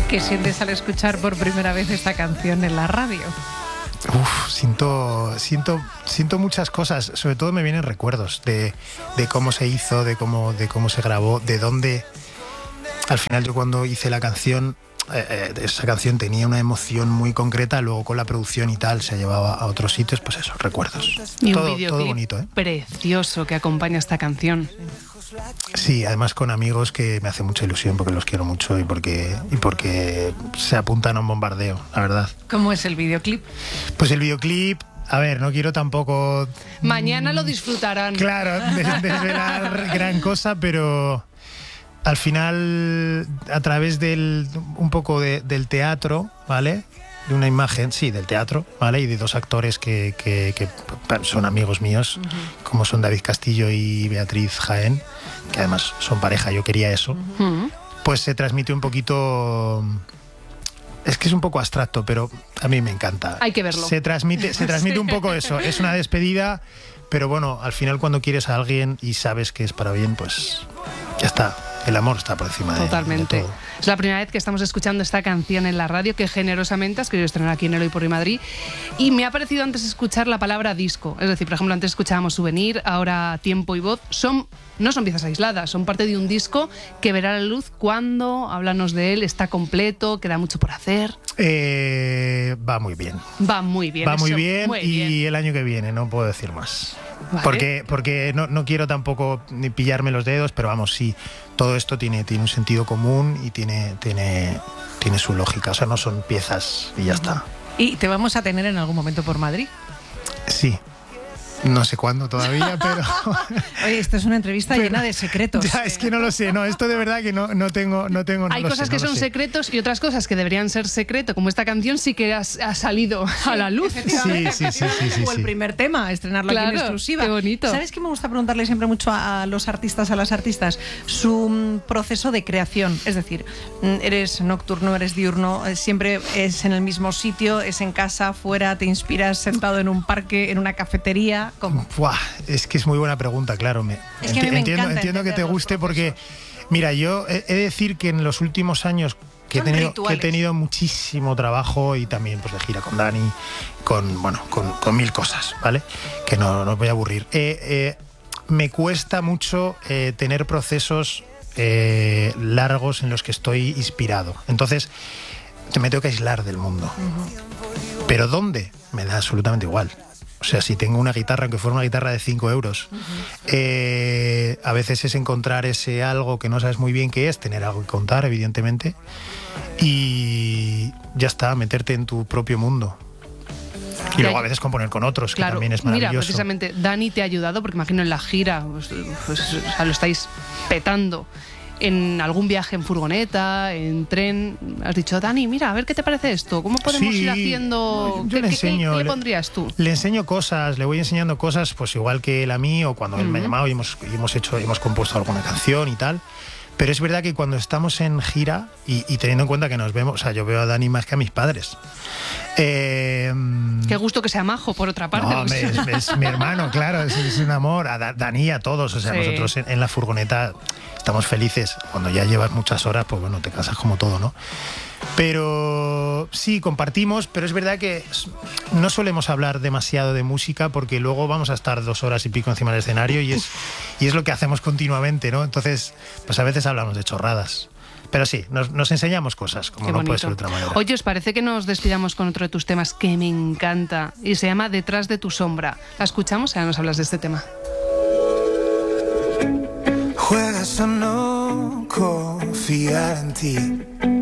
¿Qué sientes al escuchar por primera vez esta canción en la radio? Siento muchas cosas. Sobre todo me vienen recuerdos de cómo se hizo, de cómo se grabó, de dónde. Al final yo cuando hice la canción, esa canción tenía una emoción muy concreta, luego con la producción y tal se llevaba a otros sitios, pues eso, recuerdos. Y todo, un videoclip todo bonito, ¿eh? Precioso que acompaña esta canción. Sí, además con amigos que me hace mucha ilusión porque los quiero mucho y porque se apuntan a un bombardeo, la verdad. ¿Cómo es el videoclip? Pues el videoclip, a ver, no quiero tampoco... Mañana lo disfrutarán. Claro, desvelar gran cosa, pero al final, a través un poco del teatro, ¿vale? De una imagen, sí, del teatro, ¿vale? Y de dos actores que son amigos míos, como son David Castillo y Beatriz Jaén, que además son pareja, yo quería eso. Pues se transmite un poquito... Es que es un poco abstracto, pero a mí me encanta. Hay que verlo. Se transmite un poco eso. Es una despedida, pero bueno, al final cuando quieres a alguien y sabes que es para bien, pues ya está. El amor está por encima Totalmente. de todo. Es la primera vez que estamos escuchando esta canción en la radio que generosamente has querido estrenar aquí en El Hoy por Hoy Madrid. Y me ha parecido antes escuchar la palabra disco. Es decir, por ejemplo, antes escuchábamos Souvenir, ahora Tiempo y Voz. No son piezas aisladas, son parte de un disco que verá la luz cuando, háblanos de él, está completo, queda mucho por hacer. Va muy bien. Va muy bien. Va muy eso, bien muy y bien. el año que viene, no puedo decir más. Vale. Porque no quiero tampoco ni pillarme los dedos, pero vamos, sí, todo esto tiene un sentido común y tiene su lógica. O sea, no son piezas y ya está. ¿Y te vamos a tener en algún momento por Madrid? Sí. No sé cuándo todavía, pero... Oye, esto es una entrevista llena de secretos. Ya, es que no lo sé. No, esto de verdad que no tengo... Hay cosas que son secretos y otras cosas que deberían ser secreto, como esta canción sí que ha salido a la luz. Sí. O el primer tema, estrenarlo aquí en exclusiva. Qué bonito. ¿Sabes qué me gusta preguntarle siempre mucho a los artistas, a las artistas? Su proceso de creación. Es decir, eres nocturno, eres diurno, siempre es en el mismo sitio, es en casa, fuera, te inspiras sentado en un parque, en una cafetería. ¿Cómo? Es que es muy buena pregunta, claro. Es que a mí me encanta entiendo que te guste porque, mira, yo he de decir que en los últimos años que he tenido muchísimo trabajo y también pues de gira con Dani, con mil cosas, ¿vale? Que no os voy a aburrir. Me cuesta mucho tener procesos largos en los que estoy inspirado. Entonces, me tengo que aislar del mundo. ¿Pero dónde? Me da absolutamente igual. O sea, si tengo una guitarra, aunque fuera una guitarra de 5 euros, a veces es encontrar ese algo que no sabes muy bien qué es, tener algo que contar, evidentemente, y ya está, meterte en tu propio mundo. Y luego a veces componer con otros, que también es maravilloso. Mira, precisamente Dani te ha ayudado, porque imagino en la gira pues, lo estáis petando. En algún viaje en furgoneta, en tren, has dicho, Dani, mira, a ver qué te parece esto, ¿cómo podemos ir haciendo? Yo le enseño, ¿Qué le pondrías tú? Le enseño cosas, le voy enseñando cosas, pues igual que él a mí, o cuando él me ha llamado y hemos compuesto alguna canción y tal. Pero es verdad que cuando estamos en gira y teniendo en cuenta que nos vemos, o sea, yo veo a Dani más que a mis padres. Qué gusto que sea majo, por otra parte. No, es mi hermano, claro, es un amor. A Dani y a todos, o sea, sí. Nosotros en la furgoneta estamos felices. Cuando ya llevas muchas horas, pues bueno, te cansas como todo, ¿no? Pero sí, compartimos, pero es verdad que no solemos hablar demasiado de música porque luego vamos a estar 2 horas y pico encima del escenario y es lo que hacemos continuamente, ¿no? Entonces, pues a veces hablamos de chorradas. Pero sí, nos enseñamos cosas, como no puede ser de otra manera. Oye, ¿os parece que nos despidamos con otro de tus temas que me encanta? Y se llama Detrás de tu sombra. ¿La escuchamos? Ahora nos hablas de este tema. Juegas a no confiar en ti.